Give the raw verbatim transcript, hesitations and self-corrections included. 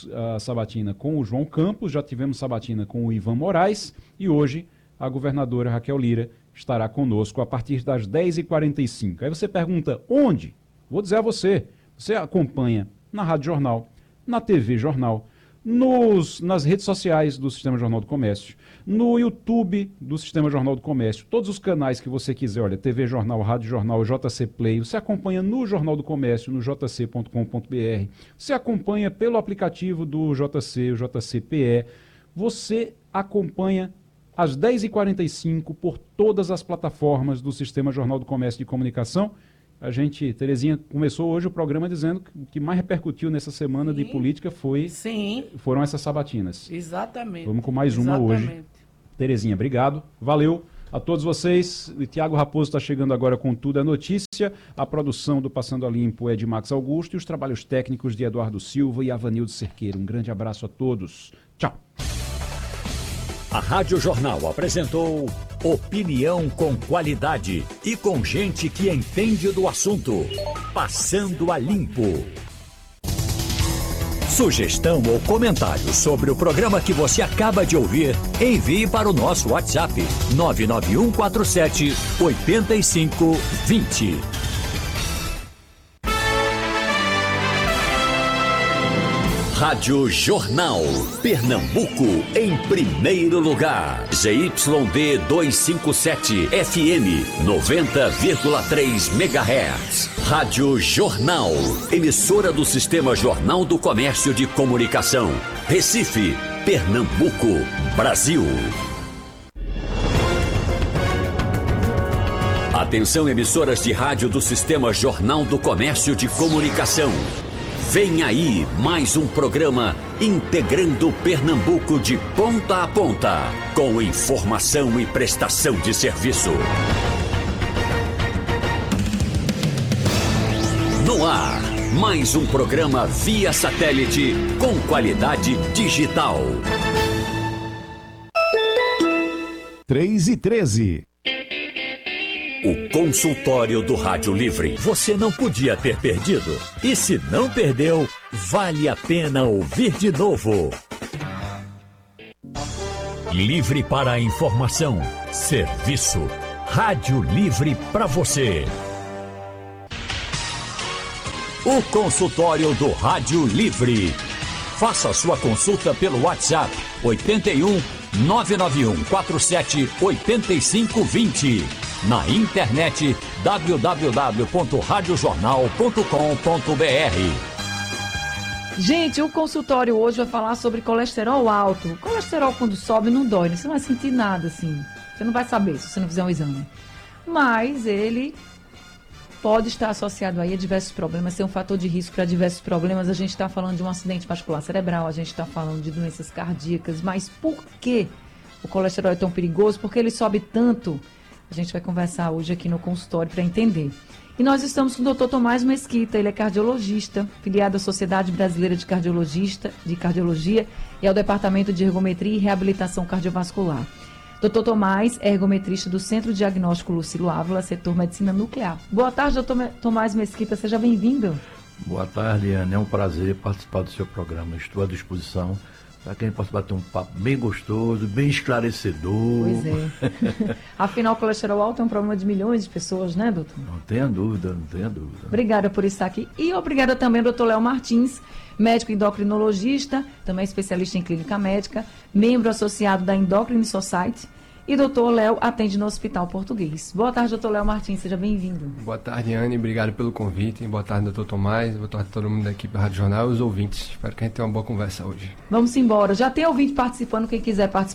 tivemos a sabatina com o João Campos, já tivemos sabatina com o Ivan Moraes e hoje a governadora Raquel Lira estará conosco a partir das dez e quarenta e cinco. Aí você pergunta, onde? Vou dizer a você, você acompanha na Rádio Jornal, na T V Jornal, nos, nas redes sociais do Sistema Jornal do Comércio, no YouTube do Sistema Jornal do Comércio, todos os canais que você quiser, olha, T V Jornal, Rádio Jornal, J C Play, você acompanha no Jornal do Comércio, no j c ponto com ponto b r, você acompanha pelo aplicativo do J C, o J C P E, você acompanha às dez e quarenta e cinco por todas as plataformas do Sistema Jornal do Comércio de Comunicação. A gente, Terezinha, começou hoje o programa dizendo que o que mais repercutiu nessa semana Sim. de política foi, Sim. foram essas sabatinas. Exatamente. Vamos com mais uma Exatamente. hoje. Terezinha, obrigado. Valeu a todos vocês. O Tiago Raposo está chegando agora com Tudo é Notícia. A produção do Passando a Limpo é de Max Augusto e os trabalhos técnicos de Eduardo Silva e Avanildo Cerqueira. Um grande abraço a todos. Tchau. A Rádio Jornal apresentou opinião com qualidade e com gente que entende do assunto. Passando a Limpo. Sugestão ou comentário sobre o programa que você acaba de ouvir, envie para o nosso WhatsApp nove nove um quatro sete oito cinco dois zero. Rádio Jornal, Pernambuco, em primeiro lugar. Z Y D duzentos e cinquenta e sete, F M, noventa vírgula três megahertz. Rádio Jornal, emissora do Sistema Jornal do Comércio de Comunicação. Recife, Pernambuco, Brasil. Atenção, emissoras de rádio do Sistema Jornal do Comércio de Comunicação. Vem aí mais um programa integrando Pernambuco de ponta a ponta, com informação e prestação de serviço. No ar, mais um programa via satélite com qualidade digital. três e treze. O consultório do Rádio Livre. Você não podia ter perdido. E se não perdeu, vale a pena ouvir de novo. Livre para a informação. Serviço. Rádio Livre para você. O consultório do Rádio Livre. Faça sua consulta pelo WhatsApp oito um nove nove um quatro sete oito cinco dois zero. Na internet w w w ponto rádio jornal ponto com ponto b r. Gente, o consultório hoje vai falar sobre colesterol alto. O colesterol quando sobe não dói, você não vai sentir nada assim. Você não vai saber se você não fizer um exame. Mas ele pode estar associado aí a diversos problemas, ser um fator de risco para diversos problemas. A gente está falando de um acidente vascular cerebral, a gente está falando de doenças cardíacas. Mas por que o colesterol é tão perigoso? Por que ele sobe tanto? A gente vai conversar hoje aqui no consultório para entender. E nós estamos com o doutor Tomás Mesquita, ele é cardiologista, filiado à Sociedade Brasileira de, Cardiologista, de Cardiologia e ao Departamento de Ergometria e Reabilitação Cardiovascular. doutor Tomás é ergometrista do Centro Diagnóstico Lucilo Ávila, setor Medicina Nuclear. Boa tarde, doutor Tomás Mesquita, seja bem-vindo. Boa tarde, Ana, é um prazer participar do seu programa, estou à disposição para que a gente possa bater um papo bem gostoso, bem esclarecedor. Pois é. Afinal, o colesterol alto é um problema de milhões de pessoas, né, doutor? Não tenha dúvida, não tenha dúvida. Obrigada por estar aqui. E obrigada também ao doutor Léo Martins, médico endocrinologista, também especialista em clínica médica, membro associado da Endocrine Society. E doutor Léo atende no Hospital Português. Boa tarde, doutor Léo Martins, seja bem-vindo. Boa tarde, Anne, obrigado pelo convite. Boa tarde, doutor Tomás, boa tarde a todo mundo da equipe da Rádio Jornal e os ouvintes. Espero que a gente tenha uma boa conversa hoje. Vamos embora. Já tem ouvinte participando, quem quiser participar.